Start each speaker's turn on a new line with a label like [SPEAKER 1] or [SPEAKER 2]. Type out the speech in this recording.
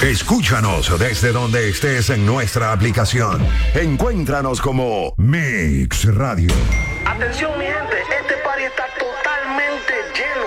[SPEAKER 1] Escúchanos desde donde estés en nuestra aplicación. Encuéntranos como Mix Radio.
[SPEAKER 2] Atención mi gente, este party está totalmente lleno.